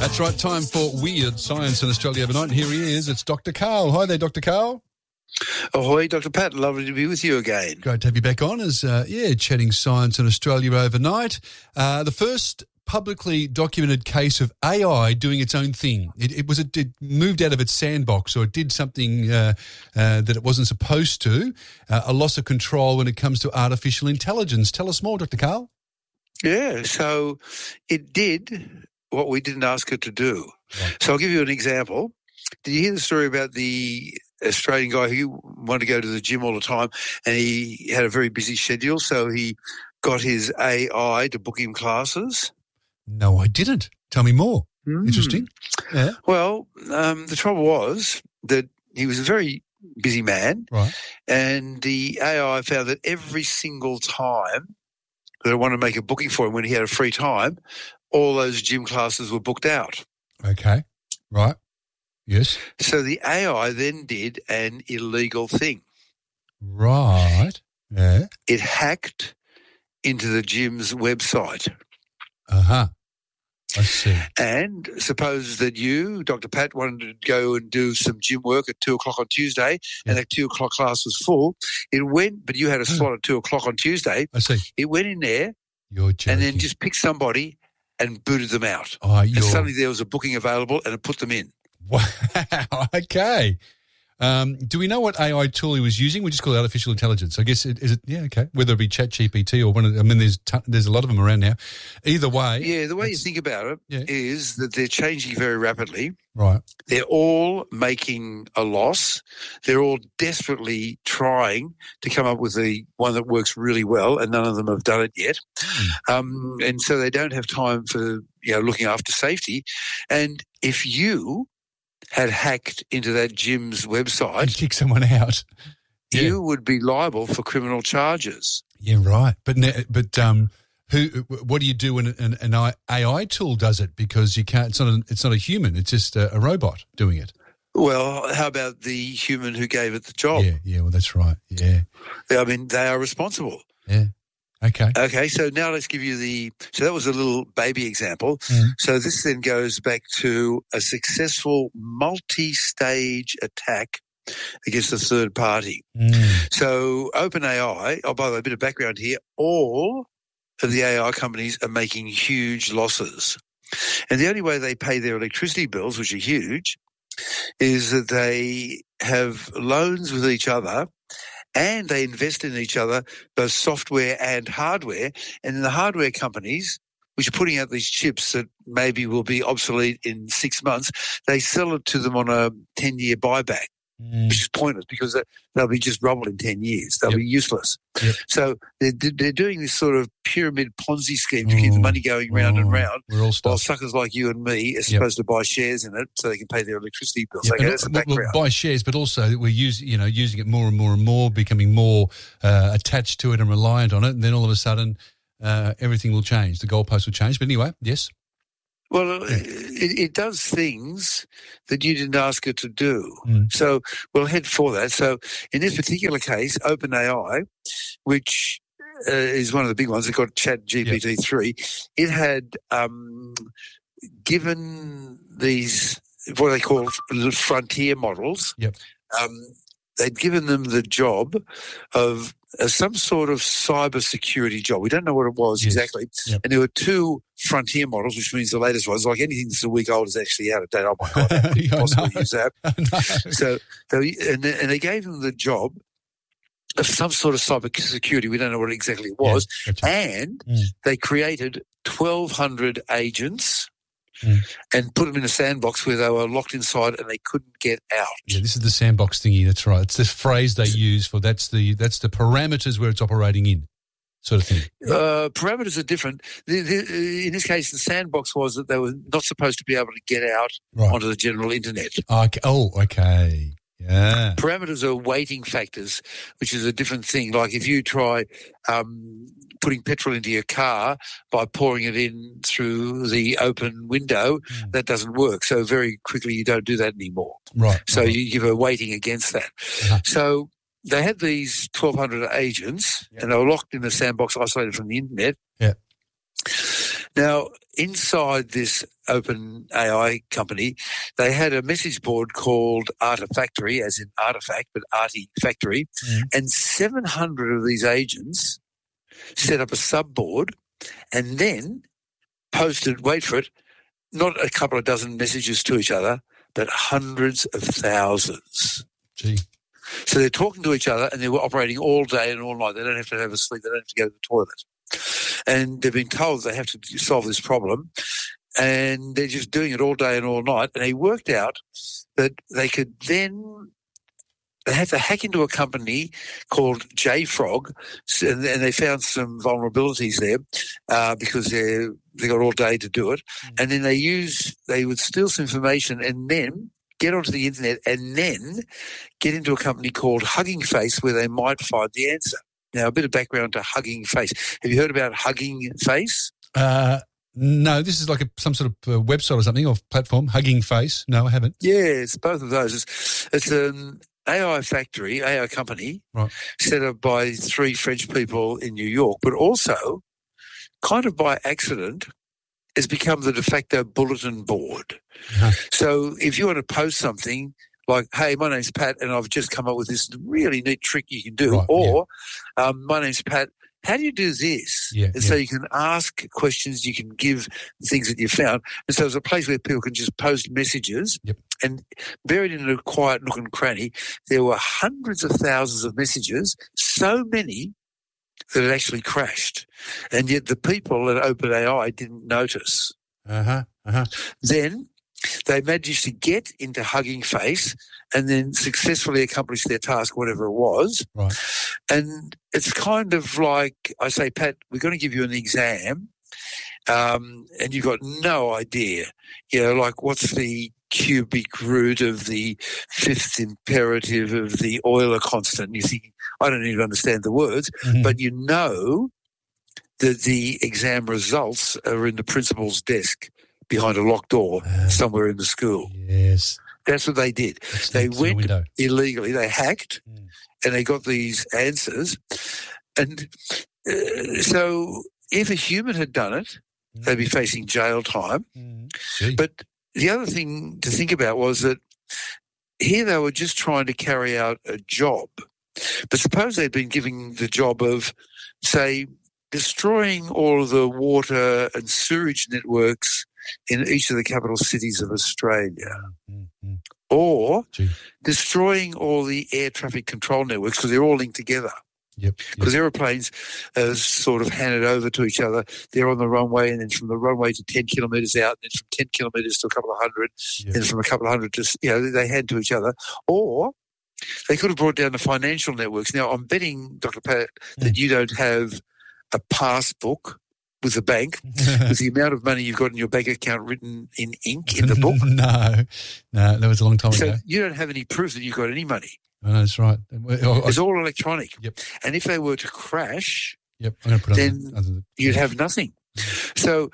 That's right, time for Weird Science in Australia Overnight. And here he is, it's Dr. Karl. Hi there, Dr. Karl. Ahoy, Dr. Pat. Lovely to be with you again. Great to have you back on as, chatting science in Australia overnight. The first publicly documented case of AI doing its own thing. It moved out of its sandbox, or it did something that it wasn't supposed to, a loss of control when it comes to artificial intelligence. Tell us more, Dr. Karl. Yeah, so it did what we didn't ask it to do. Right. So I'll give you an example. Did you hear the story about the Australian guy who wanted to go to the gym all the time, and he had a very busy schedule, so he got his AI to book him classes? No, I didn't. Tell me more. Interesting. Yeah. Well, the trouble was that he was a very busy man, Right. and the AI found that every single time that I wanted to make a booking for him when he had a free time, all those gym classes were booked out. Okay. Right. Yes. So the AI then did an illegal thing. Right. Yeah. It hacked into the gym's website. Uh-huh. I see. And suppose that you, Dr. Pat, wanted to go and do some gym work at 2 o'clock on Tuesday, and that 2 o'clock class was full. It went, but you had a slot at 2 o'clock on Tuesday. I see. It went in there You're joking. and then just picked somebody and booted them out. Oh, And suddenly there was a booking available, and it put them in. Wow. Okay. Do we know what AI tool he was using? We just call it artificial intelligence. I guess is it? Yeah. Okay. Whether it be ChatGPT or one of, there's a lot of them around now. Either way. Yeah. The way you think about it is that they're changing very rapidly. Right. They're all making a loss. They're all desperately trying to come up with the one that works really well, and none of them have done it yet. And so they don't have time for looking after safety. And if you had hacked into that gym's And website, kick someone out. you would be liable for criminal charges. Yeah. Right. But what do you do when an AI tool does it? Because you can't. It's not a human. It's just a robot doing it. Well, how about the human who gave it the job? Yeah. Yeah. Well, that's right. Yeah. I mean, they are responsible. Yeah. Okay. Okay, so now let's give you so that was a little baby example. So this then goes back to a successful multi-stage attack against a third party. So OpenAI, by the way, a bit of background here, all of the AI companies are making huge losses. And the only way they pay their electricity bills, which are huge, is that they have loans with each other, and they invest in each other, both software and hardware. And then the hardware companies, which are putting out these chips that maybe will be obsolete in 6 months, they sell it to them on a 10-year buyback, which is pointless because they'll be just rubble in 10 years. They'll be useless. So they're doing this sort of pyramid Ponzi scheme to keep the money going round and round, while suckers like you and me are supposed to buy shares in it so they can pay their electricity bills. Okay, that's the background. We'll buy shares, but also we're using it more and more and more, becoming more attached to it and reliant on it, and then all of a sudden everything will change. The goalposts will change. But anyway, yes. Well, it does things that you didn't ask it to do. So we'll head for that. So in this particular case, OpenAI, which is one of the big ones, it got ChatGPT-3, it had given these what they call frontier models. They'd given them the job of some sort of cyber security job. We don't know what it was exactly. And there were 2 frontier models, which means the latest ones, like anything that's a week old is actually out of date. Oh, my God, how could you possibly use that? So they gave them the job of some sort of cyber security. We don't know what exactly it was. And they created 1,200 agents and put them in a sandbox where they were locked inside and they couldn't get out. Yeah, this is the sandbox thingy. That's right. It's this phrase they use for that's the parameters where it's operating in, sort of thing. Parameters are different. In this case, the sandbox was that they were not supposed to be able to get out onto the general internet. Okay. Yeah. Parameters are weighting factors, which is a different thing. Like if you try putting petrol into your car by pouring it in through the open window, that doesn't work. So very quickly you don't do that anymore. Right. So you give a weighting against that. So they had these 1,200 agents and they were locked in a sandbox isolated from the internet. Now, inside this open AI company, they had a message board called Artifactory, as in artifact, but Artifactory, and 700 of these agents set up a sub-board and then posted, wait for it, not a couple of dozen messages to each other, but hundreds of thousands. Gee. So they're talking to each other and they were operating all day and all night. They don't have to have a sleep. They don't have to go to the toilet. And they've been told they have to solve this problem, and they're just doing it all day and all night. And they worked out that they could then – they had to hack into a company called JFrog, and they found some vulnerabilities there because they got all day to do it. And then they would steal some information and then get onto the internet and then get into a company called Hugging Face where they might find the answer. Now, a bit of background to Hugging Face. Have you heard about Hugging Face? No, this is like some sort of website or something, or platform, Hugging Face. No, I haven't. Yeah, it's both of those. It's an AI factory, AI company, right, set up by 3 French people in New York, but also, kind of by accident, has become the de facto bulletin board. Uh-huh. So if you want to post something like, hey, my name's Pat and I've just come up with this really neat trick you can do, right, or my name's Pat, how do you do this? Yeah, and so you can ask questions, you can give things that you found. And so it's a place where people can just post messages. Yep. And buried in a quiet nook and cranny, there were hundreds of thousands of messages, so many that it actually crashed. And yet the people at OpenAI didn't notice. Then they managed to get into Hugging Face and then successfully accomplish their task, whatever it was. Right. And it's kind of like, I say, Pat, we're going to give you an exam, and you've got no idea, like what's the cubic root of the 5th imperative of the Euler constant. And you think, I don't even understand the words, but you know that the exam results are in the principal's desk behind a locked door somewhere in the school. Yes. That's what they did. They went illegally, they hacked, and they got these answers. And so if a human had done it, they'd be facing jail time. But the other thing to think about was that here they were just trying to carry out a job. But suppose they'd been given the job of, say, destroying all of the water and sewage networks in each of the capital cities of Australia, or destroying all the air traffic control networks because they're all linked together. Because aeroplanes are sort of handed over to each other. They're on the runway, and then from the runway to 10 kilometres out, and then from 10 kilometres to a couple of hundred, and from a couple of hundred to, they hand to each other. Or they could have brought down the financial networks. Now, I'm betting, Dr. Pat, that you don't have a passbook with the bank, with the amount of money you've got in your bank account written in ink in the book. No, that was a long time ago. So you don't have any proof that you've got any money. Oh, no, that's right. It's all electronic. Yep. And if they were to crash, I'm going to put then you'd have nothing. So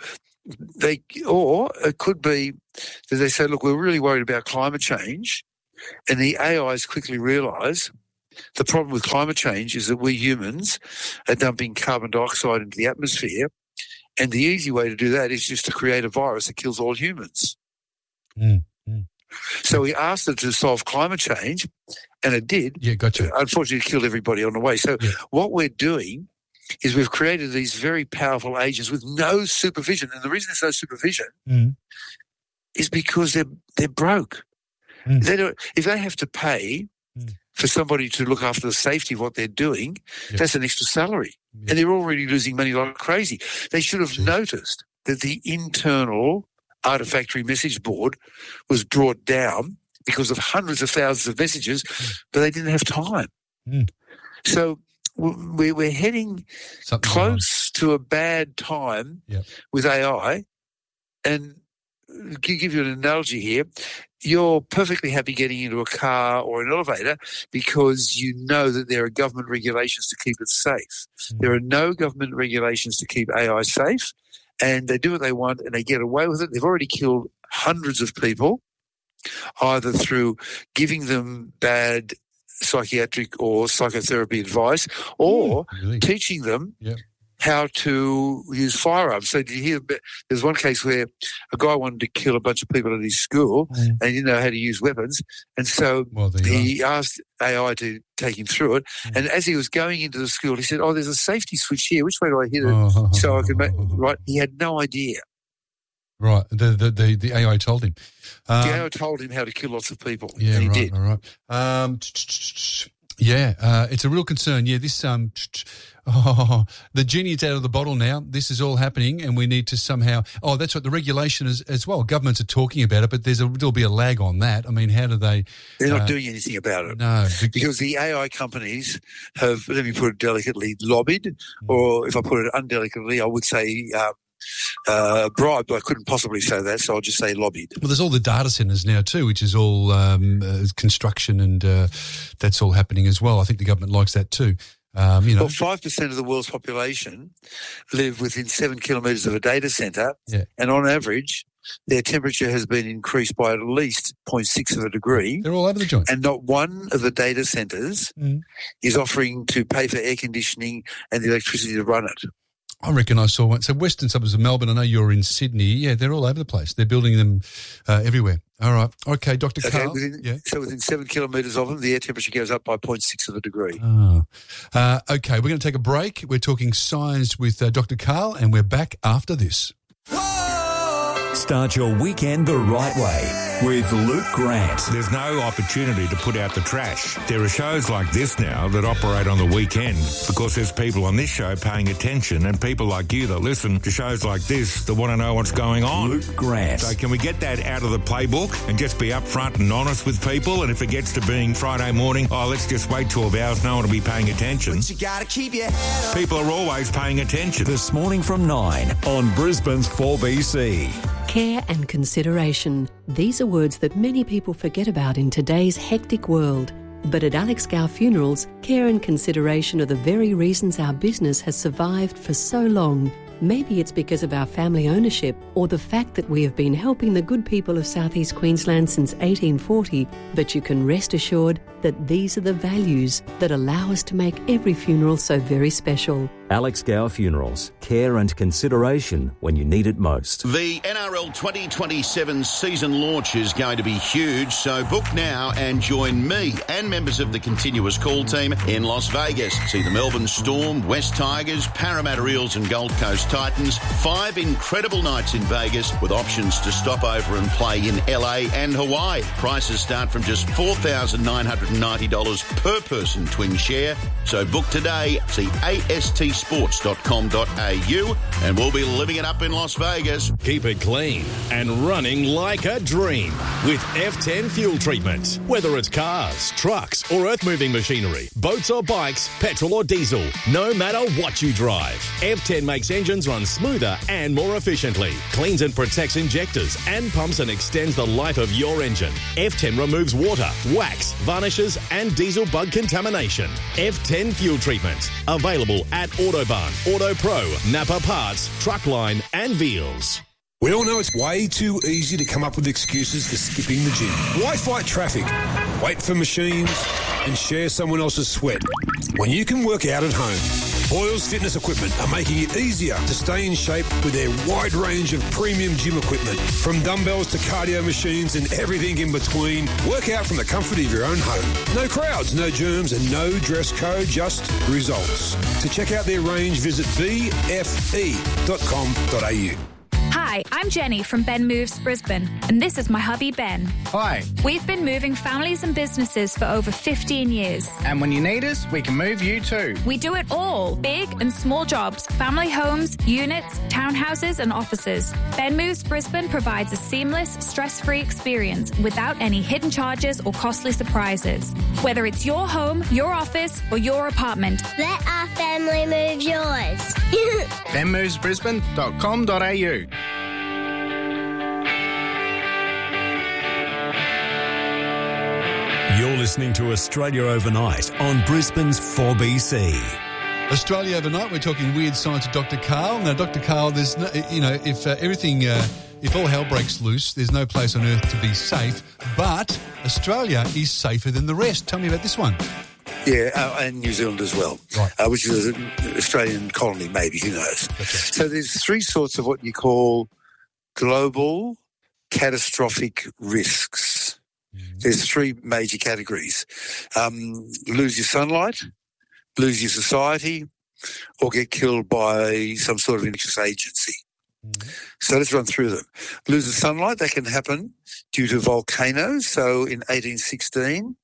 or it could be that they say, look, we're really worried about climate change, and the AIs quickly realise the problem with climate change is that we humans are dumping carbon dioxide into the atmosphere, and the easy way to do that is just to create a virus that kills all humans. So we asked it to solve climate change, and it did. Yeah, gotcha. Unfortunately, it killed everybody on the way. So what we're doing is we've created these very powerful agents with no supervision. And the reason there's no supervision is because they're broke. They don't, if they have to pay for somebody to look after the safety of what they're doing, that's an extra salary. And they're already losing money like crazy. They should have noticed that the internal Artifactory message board was brought down because of hundreds of thousands of messages, but they didn't have time. So we're heading close to a bad time with AI. And to give you an analogy here, you're perfectly happy getting into a car or an elevator because you know that there are government regulations to keep it safe. There are no government regulations to keep AI safe, and they do what they want and they get away with it. They've already killed hundreds of people, either through giving them bad psychiatric or psychotherapy advice or teaching them how to use firearms. So did you hear? There's one case where a guy wanted to kill a bunch of people at his school, and he didn't know how to use weapons, and so he asked AI to take him through it. And as he was going into the school, he said, "Oh, there's a safety switch here. Which way do I hit it so I can make right?" He had no idea. Right, the AI told him. The AI told him how to kill lots of people. Yeah, and he right, did. right. It's a real concern. Yeah, this the genie's out of the bottle now. This is all happening, and we need to somehow. Oh, that's what the regulation is as well. Governments are talking about it, but there'll be a lag on that. I mean, how do they? They're not doing anything about it. No, because the AI companies have, let me put it delicately, lobbied, or if I put it undelicately, I would say. Bribed, but I couldn't possibly say that, so I'll just say lobbied. Well, there's all the data centres now too, which is all construction, and that's all happening as well. I think the government likes that too. Well, 5% of the world's population live within 7 kilometres of a data centre, and on average, their temperature has been increased by at least 0.6 of a degree. They're all over the joint. And not one of the data centres is offering to pay for air conditioning and the electricity to run it. I reckon I saw one. So western suburbs of Melbourne, I know you're in Sydney. Yeah, they're all over the place. They're building them everywhere. All right. Okay, Dr. Karl. So within 7 kilometres of them, the air temperature goes up by 0.6 of a degree. Okay, we're going to take a break. We're talking science with Dr. Karl, and we're back after this. Start your weekend the right way with Luke Grant. There's no opportunity to put out the trash. There are shows like this now that operate on the weekend because there's people on this show paying attention, and people like you that listen to shows like this that want to know what's going on. Luke Grant. So can we get that out of the playbook and just be upfront and honest with people? And if it gets to being Friday morning, let's just wait 12 hours, no one will be paying attention. But you gotta keep your head up. People are always paying attention. This morning from 9 on Brisbane's 4BC. Care and consideration. These are words that many people forget about in today's hectic world. But at Alex Gow Funerals, care and consideration are the very reasons our business has survived for so long. Maybe it's because of our family ownership or the fact that we have been helping the good people of Southeast Queensland since 1840, but you can rest assured that these are the values that allow us to make every funeral so very special. Alex Gow Funerals. Care and consideration when you need it most. The NRL 2027 season launch is going to be huge, so book now and join me and members of the continuous call team in Las Vegas. See the Melbourne Storm, West Tigers, Parramatta Eels and Gold Coast Titans. 5 incredible nights in Vegas with options to stop over and play in LA and Hawaii. Prices start from just $4,990 per person twin share. So book today. See astsports.com.au and we'll be living it up in Las Vegas. Keep it clean and running like a dream with F10 fuel treatment. Whether it's cars, trucks or earth-moving machinery, boats or bikes, petrol or diesel, no matter what you drive, F10 makes engines run smoother and more efficiently, cleans and protects injectors and pumps and extends the life of your engine. F10 removes water, wax, varnishes and diesel bug contamination. F10 fuel treatment. Available at Autobahn, Auto Pro, Napa Parts, Truckline and Veals. We all know it's way too easy to come up with excuses for skipping the gym. Why fight traffic, wait for machines, and share someone else's sweat when you can work out at home? Boyles Fitness Equipment are making it easier to stay in shape with their wide range of premium gym equipment. From dumbbells to cardio machines and everything in between, work out from the comfort of your own home. No crowds, no germs, and no dress code, just results. To check out their range, visit bfe.com.au. Hi, I'm Jenny from Ben Moves Brisbane, and this is my hubby Ben. Hi. We've been moving families and businesses for over 15 years. And when you need us, we can move you too. We do it all, big and small jobs, family homes, units, townhouses and offices. Ben Moves Brisbane provides a seamless, stress-free experience without any hidden charges or costly surprises. Whether it's your home, your office or your apartment. Let our family move yours. benmovesbrisbane.com.au. You're listening to Australia Overnight on Brisbane's 4BC. Australia Overnight, we're talking weird science with Dr. Karl. Now, Dr. Karl, there's no, if all hell breaks loose, there's no place on earth to be safe, but Australia is safer than the rest. Tell me about this one. Yeah, and New Zealand as well, right. Which is an Australian colony, maybe, who knows. Okay. So there's three sorts of what you call global catastrophic risks. There's three major categories. Lose your sunlight, lose your society, or get killed by some sort of infectious agency. So let's run through them. Lose the sunlight, that can happen due to volcanoes. So in 1815,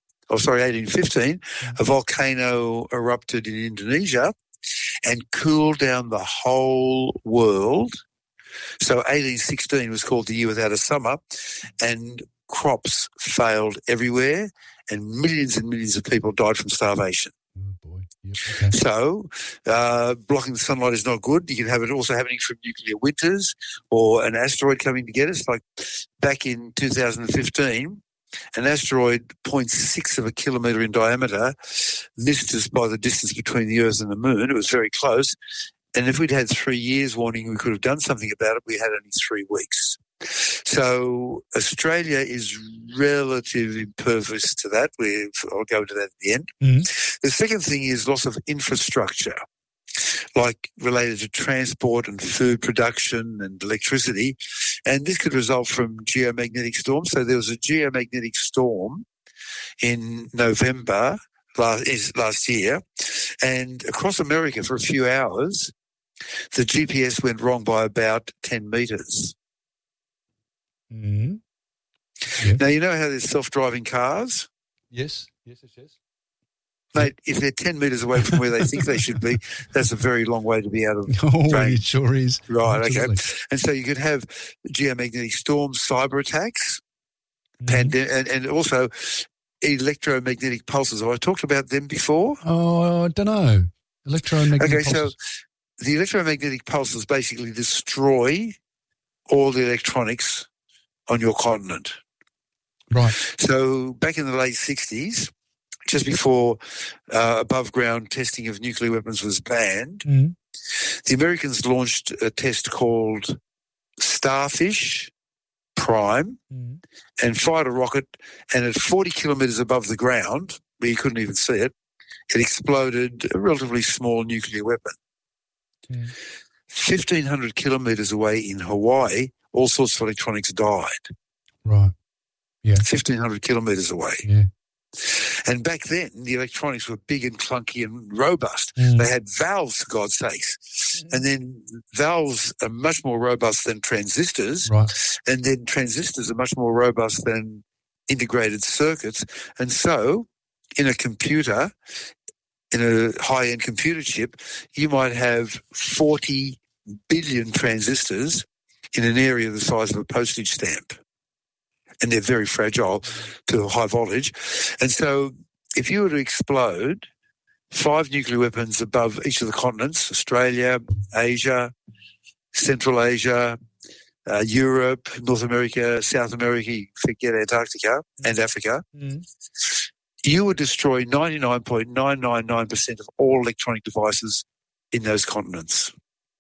a volcano erupted in Indonesia and cooled down the whole world. So 1816 was called the year without a summer, and crops failed everywhere, and millions of people died from starvation. Oh, boy. Yep. Okay. So blocking the sunlight is not good. You can have it also happening from nuclear winters or an asteroid coming to get us. Like back in 2015, an asteroid 0.6 of a kilometre in diameter missed us by the distance between the Earth and the Moon. It was very close. And if we'd had 3 years warning, we could have done something about it. We had only 3 weeks. So Australia is relatively impervious to that. I'll go into that at the end. The second thing is loss of infrastructure, like related to transport and food production and electricity. And this could result from geomagnetic storms. So there was a geomagnetic storm in November last year, and across America for a few hours, the GPS went wrong by about 10 metres. Mm-hmm. Yeah. Now, you know how there's self-driving cars? Yes. Mate, if they're 10 metres away from where they think they should be, that's a very long way to be out of Oh, range. it sure is. Right, Absolutely. okay. And so you could have geomagnetic storms, cyber attacks, and also electromagnetic pulses. Have I talked about them before? Oh, I don't know. Electromagnetic pulses. pulses. So the electromagnetic pulses basically destroy all the electronics on your continent. Right. So back in the late 60s, just before above-ground testing of nuclear weapons was banned, the Americans launched a test called Starfish Prime and fired a rocket, and at 40 kilometres above the ground, where you couldn't even see it, it exploded a relatively small nuclear weapon. 1,500 kilometres away in Hawaii, all sorts of electronics died. Right. Yeah. 1,500 kilometres away. Yeah. And back then, the electronics were big and clunky and robust. They had valves, for God's sakes. And then valves are much more robust than transistors. Right. And then transistors are much more robust than integrated circuits. And so, in a computer, in a high-end computer chip, you might have 40 billion transistors in an area the size of a postage stamp. And they're very fragile to high voltage. And so if you were to explode 5 nuclear weapons above each of the continents, Australia, Asia, Central Asia, Europe, North America, South America, you forget Antarctica and Africa, you would destroy 99.999% of all electronic devices in those continents.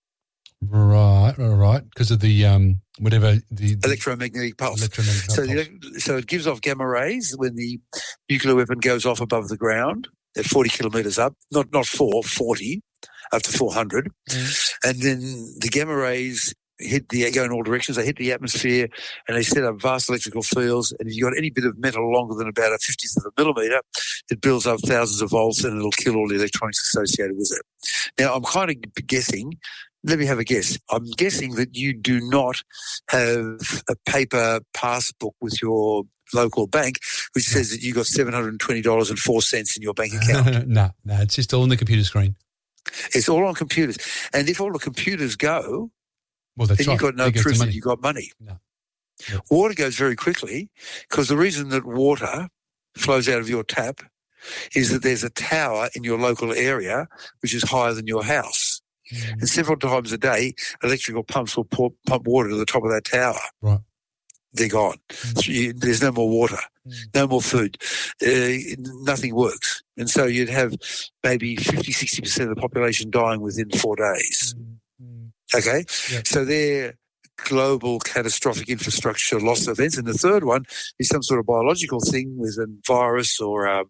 Right, because of the the electromagnetic pulse. So it gives off gamma rays when the nuclear weapon goes off above the ground at 40 kilometres up, not 40, up to 400, and then the gamma rays go in all directions. They hit the atmosphere and they set up vast electrical fields. And if you've got any bit of metal longer than about a 50th of a millimetre, it builds up thousands of volts and it'll kill all the electronics associated with it. Now, I'm kind of guessing. Let me have a guess. I'm guessing that you do not have a paper passbook with your local bank which says that you got $720.04 in your bank account. No, it's just all on the computer screen. It's all on computers. And if all the computers go, well, that's then right. you've got no proof that you got money. No. Yep. Water goes very quickly because the reason that water flows out of your tap is that there's a tower in your local area which is higher than your house. And several times a day, electrical pumps will pump water to the top of that tower. Right. They're gone. So there's no more water, no more food. Nothing works. And so you'd have maybe 50, 60% of the population dying within 4 days. Okay? Yep. So they're global catastrophic infrastructure loss events. And the third one is some sort of biological thing with a virus or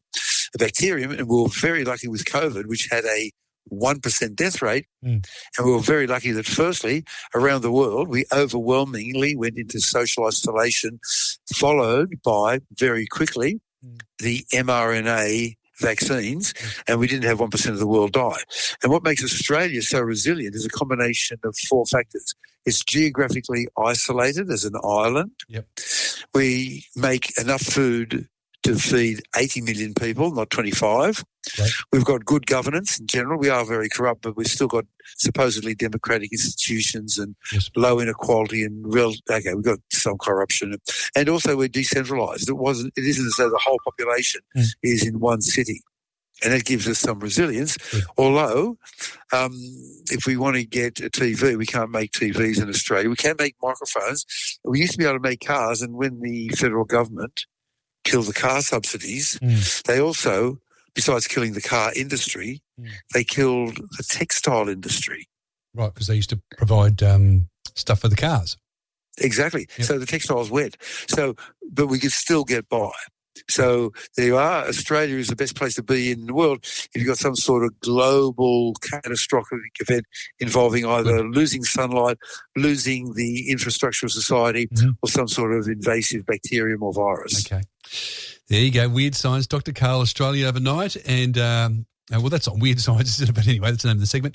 a bacterium, and we were very lucky with COVID, which had a 1% death rate. And we were very lucky that, firstly, around the world, we overwhelmingly went into social isolation, followed by, very quickly, the mRNA vaccines, and we didn't have 1% of the world die. And what makes Australia so resilient is a combination of 4 factors. It's geographically isolated as an island. Yep. We make enough food to feed 80 million people, not 25. Right. We've got good governance in general. We are very corrupt, but we've still got supposedly democratic institutions and low inequality and we've got some corruption. And also we're decentralised. It isn't as though the whole population is in one city. And that gives us some resilience. Although, if we want to get a TV, we can't make TVs in Australia. We can make microphones. We used to be able to make cars, and when the federal government killed the car subsidies, they also, besides killing the car industry, they killed the textile industry. Right, because they used to provide stuff for the cars. Exactly. Yep. So the textile's wet. But we could still get by. So there you are. Australia is the best place to be in the world if you've got some sort of global catastrophic event involving either losing sunlight, losing the infrastructure of society, or some sort of invasive bacterium or virus. Okay. There you go. Weird Science, Dr. Karl, Australia Overnight. And, well, that's not Weird Science, is it? But anyway, that's the name of the segment.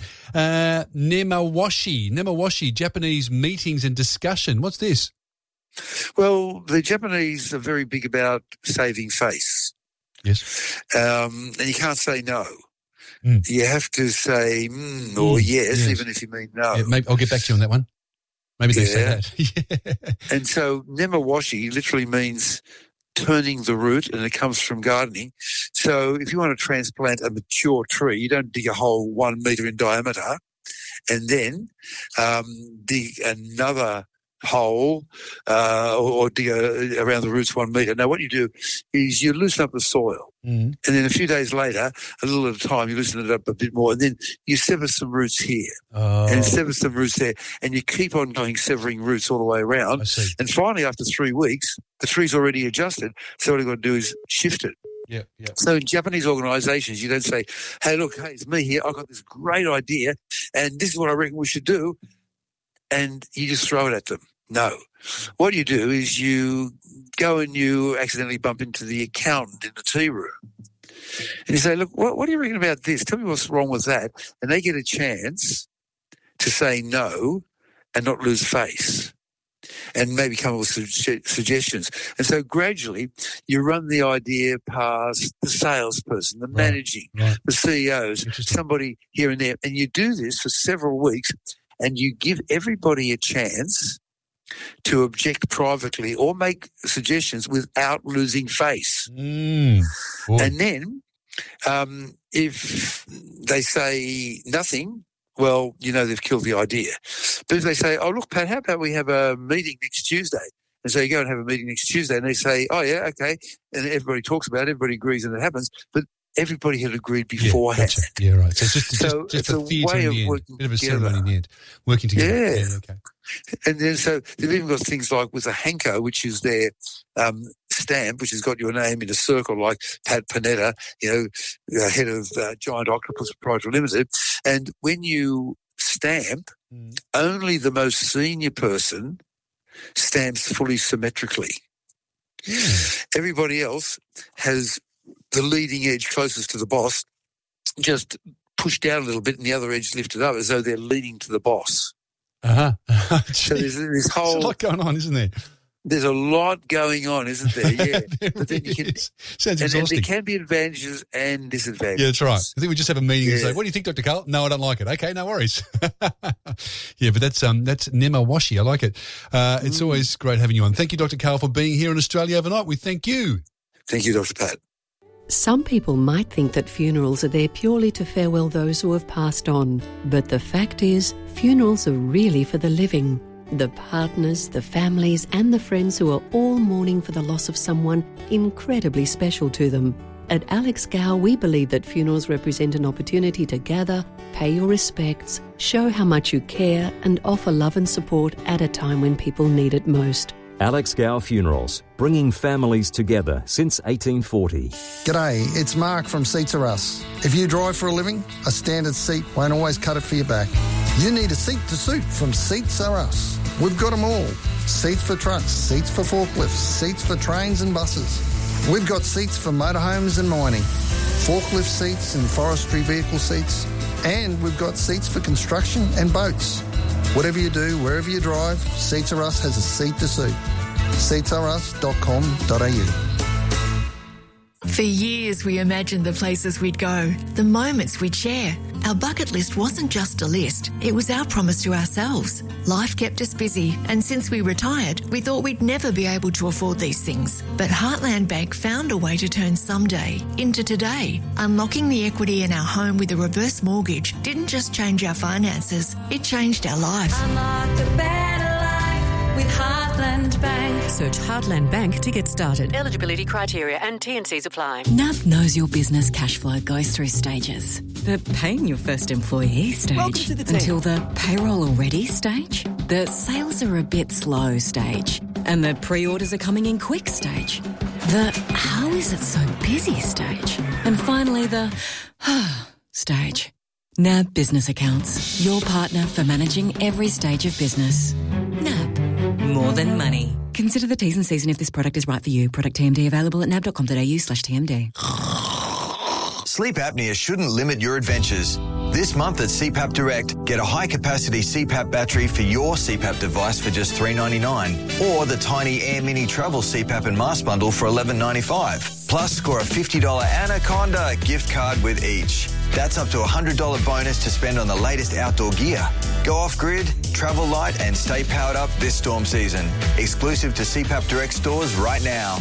Nemawashi, Japanese meetings and discussion. What's this? Well, the Japanese are very big about saving face. Yes. And you can't say no. You have to say or yes, even if you mean no. Yeah, maybe I'll get back to you on that one. Maybe they say that. And so nemawashi literally means turning the root, and it comes from gardening. So if you want to transplant a mature tree, you don't dig a hole 1 metre in diameter and then dig another hole or dig around the roots 1 metre. Now, what you do is you loosen up the soil, and then a few days later, a little at a time, you loosen it up a bit more, and then you sever some roots here and sever some roots there, and you keep on going severing roots all the way around. And finally, after 3 weeks, the tree's already adjusted, so all you've got to do is shift it. Yeah. So in Japanese organisations, you don't say, hey, it's me here, I've got this great idea, and this is what I reckon we should do, and you just throw it at them. No. What you do is you go and you accidentally bump into the accountant in the tea room. And you say, look, what do you reckon about this? Tell me what's wrong with that. And they get a chance to say no and not lose face and maybe come up with suggestions. And so gradually you run the idea past the salesperson, the managing, the CEOs, somebody here and there. And you do this for several weeks and you give everybody a chance to object privately or make suggestions without losing face. And then if they say nothing, well, they've killed the idea. But if they say, oh, look, Pat, how about we have a meeting next Tuesday? And so you go and have a meeting next Tuesday and they say, oh, yeah, okay. And everybody talks about it, everybody agrees and it happens. But everybody had agreed beforehand. Yeah, right. So it's just a theatre in the end, working bit of a together. ceremony in the end, working together. Yeah. Okay. And then so they've even got things like with a Hanko, which is their stamp, which has got your name in a circle, like Pat Panetta, head of Giant Octopus Proprietary Limited. And when you stamp, only the most senior person stamps fully symmetrically. Everybody else has the leading edge closest to the boss just pushed down a little bit and the other edge lifted up as though they're leaning to the boss. So there's this whole... There's a lot going on, isn't there? There's a lot going on, isn't there? Yeah. But then you can... Sounds exhausting. And there can be advantages and disadvantages. Yeah, that's right. I think we just have a meeting and say, what do you think, Dr. Karl? No, I don't like it. Okay, no worries. Yeah, but that's Nemawashi. I like it. It's always great having you on. Thank you, Dr. Karl, for being here in Australia Overnight. We thank you. Thank you, Dr. Pat. Some people might think that funerals are there purely to farewell those who have passed on. But the fact is, funerals are really for the living. The partners, the families and the friends who are all mourning for the loss of someone incredibly special to them. At Alex Gow, we believe that funerals represent an opportunity to gather, pay your respects, show how much you care and offer love and support at a time when people need it most. Alex Gow Funerals, bringing families together since 1840. G'day, it's Mark from Seats Are Us. If you drive for a living, a standard seat won't always cut it for your back. You need a seat to suit from Seats Are Us. We've got them all. Seats for trucks, seats for forklifts, seats for trains and buses. We've got seats for motorhomes and mining, forklift seats and forestry vehicle seats, and we've got seats for construction and boats. Whatever you do, wherever you drive, Seats Are Us has a seat to suit. seatsareus.com.au. For years, we imagined the places we'd go, the moments we'd share. Our bucket list wasn't just a list, it was our promise to ourselves. Life kept us busy, and since we retired, we thought we'd never be able to afford these things. But Heartland Bank found a way to turn someday into today. Unlocking the equity in our home with a reverse mortgage didn't just change our finances, it changed our life. Unlock the better life with Heartland Bank. Search Heartland Bank to get started. Eligibility criteria and T&Cs apply. NAB knows your business cash flow goes through stages. The paying your first employee stage, until the payroll already stage, the sales are a bit slow stage, and the pre-orders are coming in quick stage, the how is it so busy stage, and finally the stage. NAB Business Accounts, your partner for managing every stage of business. NAB, more than money. Consider the T's and C's and if this product is right for you. Product TMD available at nab.com.au/TMD. Sleep apnea shouldn't limit your adventures. This month at CPAP Direct, get a high-capacity CPAP battery for your CPAP device for just $3.99, or the tiny Air Mini Travel CPAP and mask bundle for $11.95. Plus, score a $50 Anaconda gift card with each. That's up to a $100 bonus to spend on the latest outdoor gear. Go off-grid, travel light and stay powered up this storm season. Exclusive to CPAP Direct stores right now.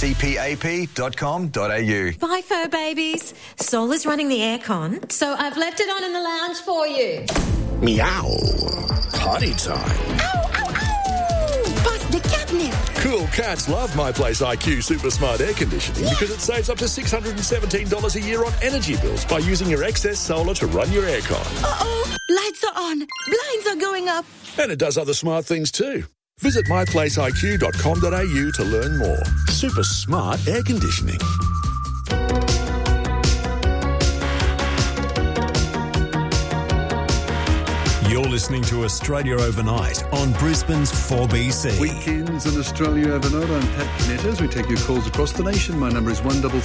cpap.com.au. Bye, fur babies. Sol is running the aircon, so I've left it on in the lounge for you. Meow. Party time. Ow, ow, ow! Bust the catnip. Cool cats love My Place IQ Super Smart Air Conditioning because it saves up to $617 a year on energy bills by using your excess solar to run your aircon. Uh-oh, lights are on, blinds are going up. And it does other smart things too. Visit myplaceiq.com.au to learn more. Super smart air conditioning. You're listening to Australia Overnight on Brisbane's 4BC. Weekends in Australia Overnight. I'm Pat Canetta. As we take your calls across the nation, my number is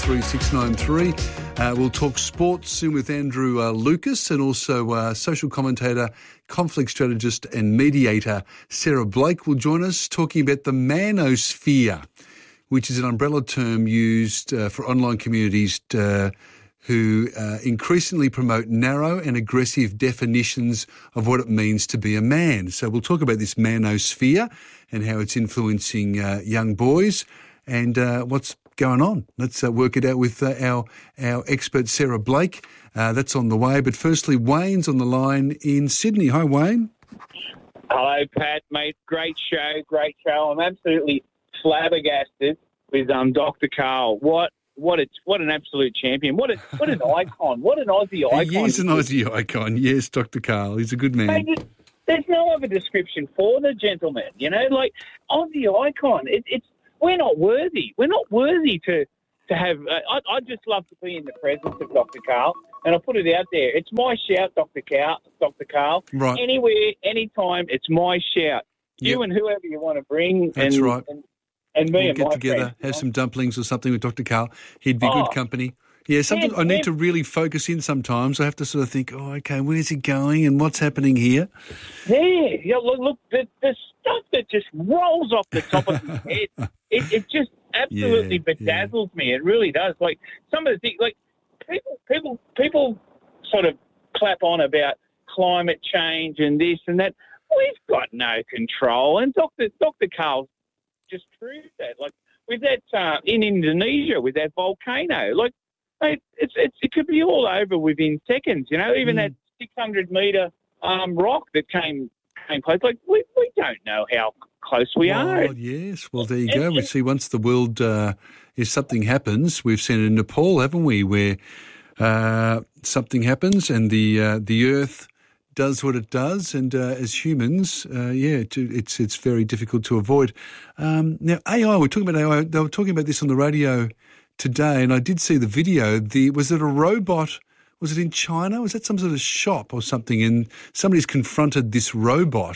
133693. We'll talk sports soon with Andrew Lucas, and also social commentator, conflict strategist and mediator Sarah Blake will join us talking about the manosphere, which is an umbrella term used for online communities who increasingly promote narrow and aggressive definitions of what it means to be a man. So we'll talk about this manosphere and how it's influencing young boys and what's going on. Let's work it out with our expert Sarah Blake. That's on the way. But firstly, Wayne's on the line in Sydney. Hi, Wayne. Hello, Pat, mate. Great show. I'm absolutely flabbergasted with Dr. Karl. What an absolute champion. What an icon. What an Aussie icon. He is an Aussie icon. Yes, Dr. Karl. He's a good man. Mate, there's no other description for the gentleman, like Aussie icon. We're not worthy. We're not worthy to have. I'd just love to be in the presence of Dr. Karl, and I put it out there. It's my shout, Dr. Karl. Right. Anywhere, anytime, it's my shout. You and whoever you want to bring. That's right. And me we'll and get my together, friends, have some dumplings or something with Dr. Karl. He'd be good company. Yeah, something I need to really focus in sometimes. I have to sort of think, okay, where's he going and what's happening here? Yeah, look, the stuff that just rolls off the top of his head, it just absolutely bedazzles me. It really does. Like some of the things, like people sort of clap on about climate change and this and that. We've got no control, and Dr. Karl just proved that. Like with that in Indonesia with that volcano, like it could be all over within seconds. Even that 600-metre rock that came close. Like we don't know how close we are. Yes. Well, there you go. We see once the world, if something happens, we've seen it in Nepal, haven't we? Where something happens and the Earth does what it does, and as humans, it's very difficult to avoid. Now, AI, we're talking about AI. They were talking about this on the radio today, and I did see the video. Was it a robot? Was it in China? Was that some sort of shop or something? And somebody's confronted this robot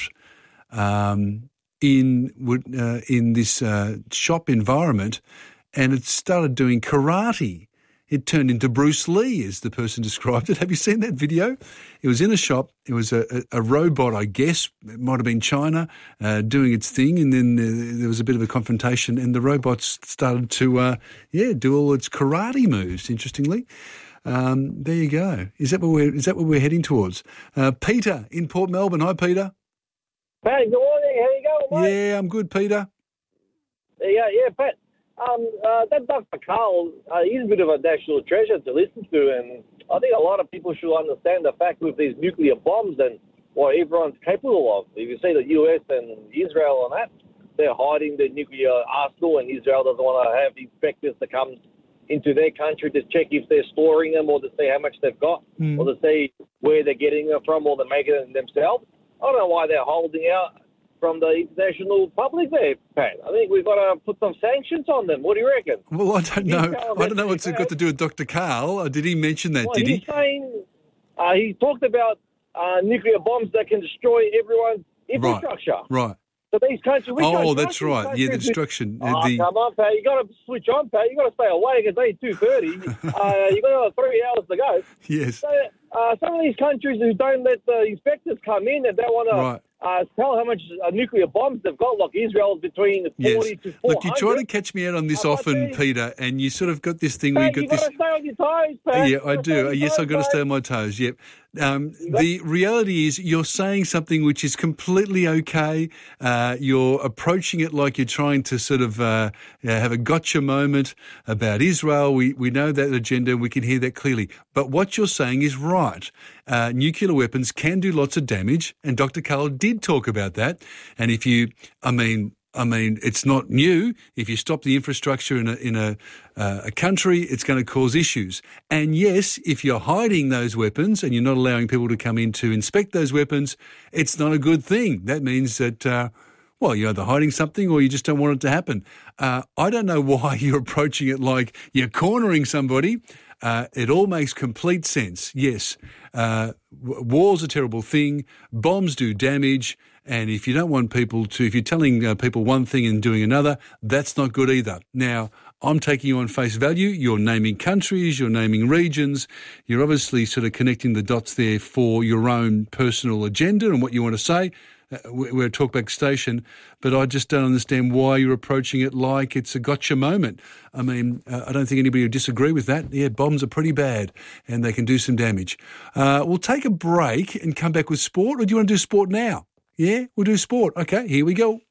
in this shop environment, and it started doing karate. It turned into Bruce Lee, as the person described it. Have you seen that video? It was in a shop. It was a robot, I guess. It might have been China doing its thing, and then there was a bit of a confrontation, and the robot started to, do all its karate moves, interestingly. There you go. Is that what we're heading towards? Peter in Port Melbourne. Hi, Peter. Hey, good morning. How you going, mate? Yeah, I'm good, Peter. Yeah, Pat. That Dr. Karl, he's a bit of a national treasure to listen to, and I think a lot of people should understand the fact with these nuclear bombs and what everyone's capable of. If you see the US and Israel and that, they're hiding the nuclear arsenal, and Israel doesn't want to have inspectors to come into their country to check if they're storing them or to see how much they've got or to see where they're getting them from or they're making them themselves. I don't know why they're holding out from the international public there, Pat. I think we've got to put some sanctions on them. What do you reckon? Well, I don't know. I don't know what's it got to do with Dr. Karl. Did he mention that? Well, did he's saying he talked about nuclear bombs that can destroy everyone's infrastructure. Right. So these countries... that's right. Yeah, the destruction. Come on, Pat. You got to switch on, Pat. You got to stay awake. It's only 2:30. You got 3 hours to go. Yes. So some of these countries who don't let the inspectors come in and don't want to tell how much nuclear bombs they've got, like Israel, between 40 to 400. Look, you try to catch me out on this often, Peter, and you sort of got this thing where you've got to stay on your toes, Pat. Yeah, I do. Yes, I've got to stay on my toes, yep. The reality is you're saying something which is completely okay. You're approaching it like you're trying to sort of have a gotcha moment about Israel. We know that agenda and we can hear that clearly. But what you're saying is right. Nuclear weapons can do lots of damage, and Dr. Karl did talk about that. And if you, I mean, it's not new. If you stop the infrastructure in a country, it's going to cause issues. And yes, if you're hiding those weapons and you're not allowing people to come in to inspect those weapons, it's not a good thing. That means that, you're either hiding something or you just don't want it to happen. I don't know why you're approaching it like you're cornering somebody. It all makes complete sense. Yes, war's a terrible thing. Bombs do damage. And if you don't want people to, if you're telling people one thing and doing another, that's not good either. Now, I'm taking you on face value. You're naming countries, you're naming regions. You're obviously sort of connecting the dots there for your own personal agenda and what you want to say. We're a talkback station, but I just don't understand why you're approaching it like it's a gotcha moment. I mean, I don't think anybody would disagree with that. Yeah, bombs are pretty bad and they can do some damage. We'll take a break and come back with sport, or do you want to do sport now? Yeah, we'll do sport. Okay, here we go.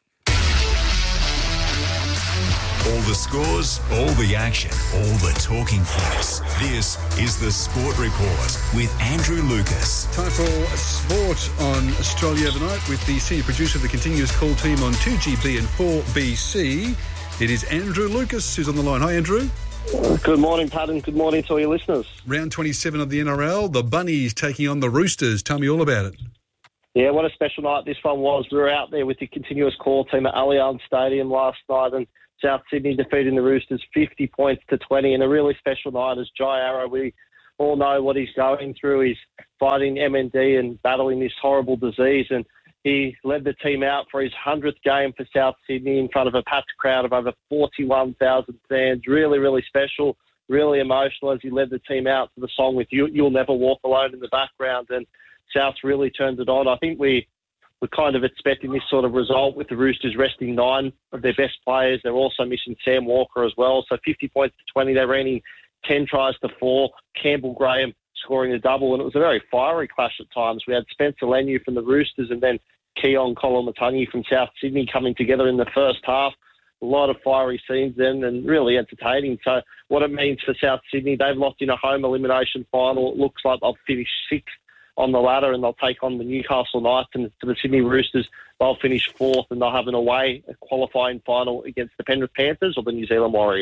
All the scores, all the action, all the talking points. This is the Sport Report with Andrew Lucas. Time for sport on Australia Overnight with the senior producer of the Continuous Call team on 2GB and 4BC. It is Andrew Lucas who's on the line. Hi, Andrew. Good morning, Pat, and good morning to all your listeners. Round 27 of the NRL, the Bunnies taking on the Roosters. Tell me all about it. Yeah, what a special night this one was. We were out there with the Continuous Call team at Allianz Stadium last night, and South Sydney defeating the Roosters 50 points to 20, and a really special night as Jai Arrow. We all know what he's going through. He's fighting MND and battling this horrible disease, and he led the team out for his 100th game for South Sydney in front of a packed crowd of over 41,000 fans. Really, really special, really emotional as he led the team out to the song with You'll Never Walk Alone in the background, and South really turned it on. I think we're kind of expecting this sort of result with the Roosters resting 9 of their best players. They're also missing Sam Walker as well. So 50 points to 20. They're running 10 tries to 4. Campbell Graham scoring a double. And it was a very fiery clash at times. We had Spencer Leniu from the Roosters and then Keon Koloamatangi from South Sydney coming together in the first half. A lot of fiery scenes then and really entertaining. So what it means for South Sydney, they've locked in a home elimination final. It looks like they'll finish 6th on the ladder, and they'll take on the Newcastle Knights, and for the Sydney Roosters, they'll finish 4th, and they'll have an away qualifying final against the Penrith Panthers or the New Zealand Warriors.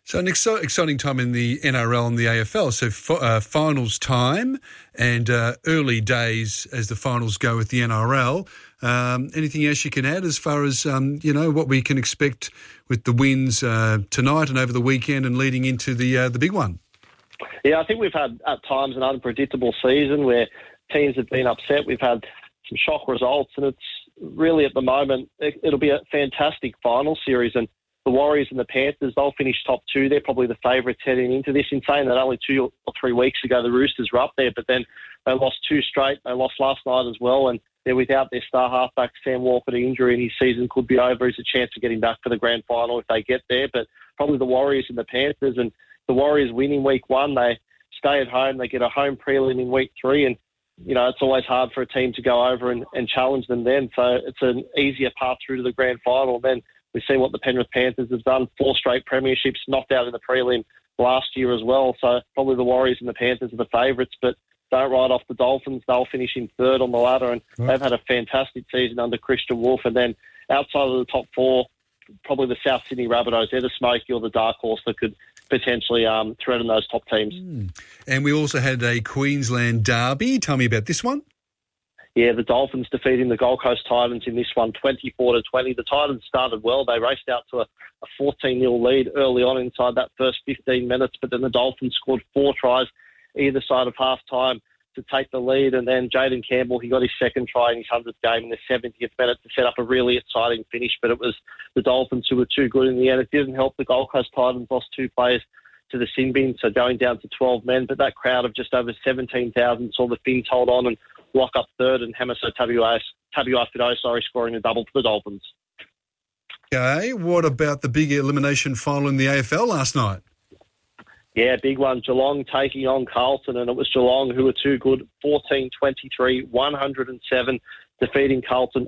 So an exciting time in the NRL and the AFL. So finals time and early days as the finals go with the NRL. Anything else you can add as far as, what we can expect with the wins tonight and over the weekend and leading into the big one? Yeah, I think we've had at times an unpredictable season where teams have been upset. We've had some shock results, and it's really at the moment, it'll be a fantastic final series. And the Warriors and the Panthers, they'll finish top two. They're probably the favourites heading into this. In saying that only 2 or 3 weeks ago, the Roosters were up there, but then they lost 2 straight. They lost last night as well, and they're without their star halfback, Sam Walker, to injury, and his season could be over. There's a chance of getting back for the grand final if they get there, but probably the Warriors and the Panthers. And the Warriors win in week 1. They stay at home. They get a home prelim in week 3, and it's always hard for a team to go over and challenge them then. So it's an easier path through to the grand final. Then we see what the Penrith Panthers have done. 4 straight premierships, knocked out in the prelim last year as well. So probably the Warriors and the Panthers are the favourites, but don't write off the Dolphins. They'll finish in 3rd on the ladder, and they've had a fantastic season under Christian Wolf. And then outside of the top 4, probably the South Sydney Rabbitohs. They're the smoky or the dark horse that could potentially threaten those top teams. And we also had a Queensland derby. Tell me about this one. Yeah, the Dolphins defeating the Gold Coast Titans in this one, 24-20. The Titans started well. They raced out to a 14-0 lead early on inside that first 15 minutes, but then the Dolphins scored 4 tries either side of half-time to take the lead, and then Jaden Campbell, he got his 2nd try in his 100th game in the 70th minute to set up a really exciting finish, but it was the Dolphins who were too good in the end. It didn't help. The Gold Coast Titans lost 2 players to the sin bin, so going down to 12 men, but that crowd of just over 17,000 saw the Finns hold on and lock up 3rd, and Hamiso Tabuai-Fidow, scoring a double for the Dolphins. Okay, what about the big elimination final in the AFL last night? Yeah, big one. Geelong taking on Carlton, and it was Geelong who were too good. 14-23, 107, defeating Carlton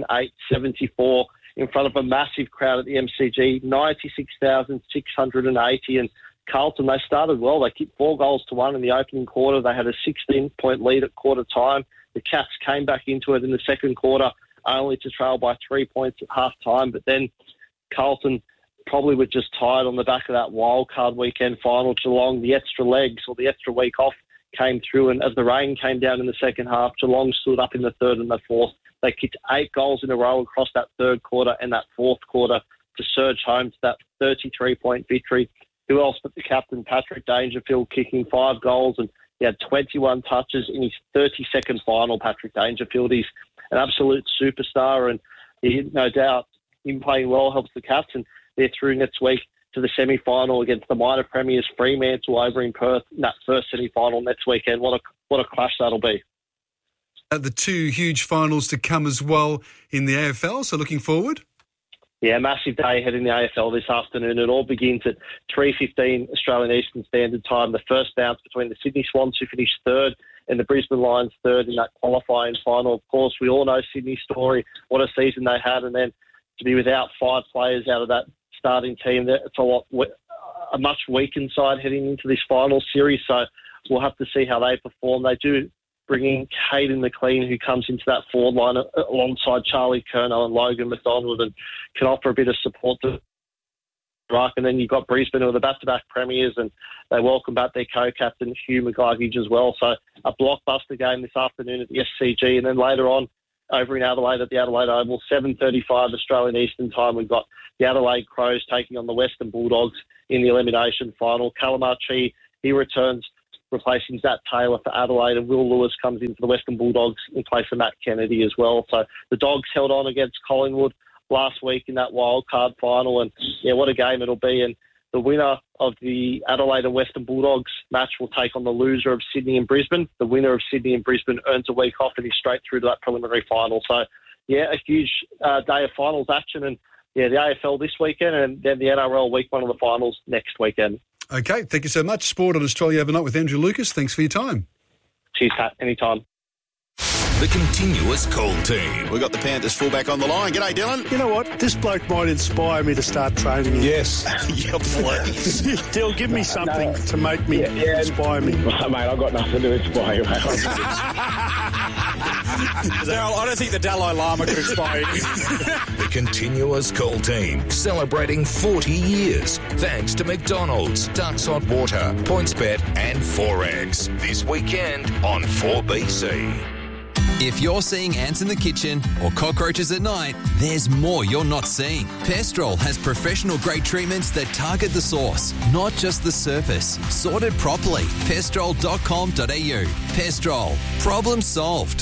11-8-74 in front of a massive crowd at the MCG, 96,680. And Carlton, they started well. They kicked 4 goals to 1 in the opening quarter. They had a 16-point lead at quarter time. The Cats came back into it in the second quarter, only to trail by 3 points at half time. But then Carlton probably were just tired on the back of that wild card weekend final. Geelong, the extra legs or the extra week off came through, and as the rain came down in the second half, Geelong stood up in the 3rd and the 4th. They kicked 8 goals in a row across that 3rd quarter and that 4th quarter to surge home to that 33-point victory. Who else but the captain, Patrick Dangerfield, kicking 5 goals, and he had 21 touches in his 32nd final. Patrick Dangerfield, he's an absolute superstar, and he, no doubt him playing well helps the Cats, and they're through next week to the semi-final against the minor premiers Fremantle over in Perth in that first semi-final next weekend. What a clash that'll be. The 2 huge finals to come as well in the AFL, so looking forward. Yeah, massive day ahead in the AFL this afternoon. It all begins at 3:15 Australian Eastern Standard Time. The first bounce between the Sydney Swans, who finished 3rd, and the Brisbane Lions 3rd in that qualifying final. Of course, we all know Sydney's story, what a season they had, and then to be without 5 players out of that starting team, it's a much weakened side heading into this final series, so we'll have to see how they perform. They do bring in Caden McLean, who comes into that forward line alongside Charlie Curnow and Logan McDonald, and can offer a bit of support to Ruck. And then you've got Brisbane, who are the back-to-back premiers, and they welcome back their co-captain, Hugh McGuigan, as well. So a blockbuster game this afternoon at the SCG, and then later on over in Adelaide at the Adelaide Oval, 7:35 Australian Eastern Time. We've got the Adelaide Crows taking on the Western Bulldogs in the elimination final. Calamarchi, he returns, replacing Zach Taylor for Adelaide, and Will Lewis comes in for the Western Bulldogs in place of Matt Kennedy as well. So the Dogs held on against Collingwood last week in that wild card final, and yeah, what a game it'll be. And the winner of the Adelaide and Western Bulldogs match will take on the loser of Sydney and Brisbane. The winner of Sydney and Brisbane earns a week off and is straight through to that preliminary final. So, yeah, a huge day of finals action. And, yeah, the AFL this weekend, and then the NRL week 1 of the finals next weekend. Okay, thank you so much. Sport on Australia Overnight with Andrew Lucas. Thanks for your time. Cheers, Pat. Anytime. the continuous call team. We've got the Panthers fullback on the line. G'day, Dylan. You know what? This bloke might inspire me to start training him. Yes. Yeah, please. Dylan, give me something to make me inspire me. Mate, I've got nothing to inspire you, mate. Daryl, I don't think the Dalai Lama could inspire you. The continuous call team, celebrating 40 years. Thanks to McDonald's, Ducks Hot Water, PointsBet and Forex. This weekend on 4BC. If you're seeing ants in the kitchen or cockroaches at night, there's more you're not seeing. Pestrol has professional-grade treatments that target the source, not just the surface. Sorted properly. Pestrol.com.au. Pestrol. Problem solved.